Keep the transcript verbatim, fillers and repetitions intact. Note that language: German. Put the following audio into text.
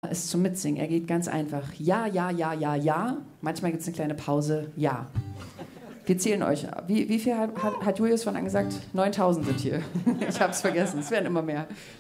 ist zum Mitsingen. Er geht ganz einfach. Ja, ja, ja, ja, ja. Manchmal gibt es eine kleine Pause. Ja. Wir zählen euch. Wie, wie viel hat, hat Julius von angesagt? neuntausend sind hier. Ich habe es vergessen. Es werden immer mehr.